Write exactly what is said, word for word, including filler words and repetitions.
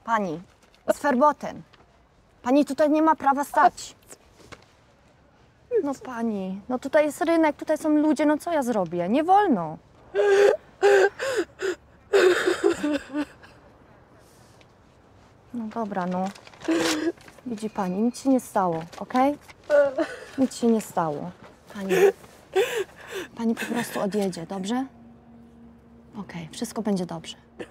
Pani, jest verboten. Pani tutaj nie ma prawa stać. No pani, no tutaj jest rynek, tutaj są ludzie, no co ja zrobię? Nie wolno. No dobra, no. Widzi pani, nic się nie stało, okej? Nic się nie stało. Pani, pani po prostu odjedzie, dobrze? Okej, wszystko będzie dobrze.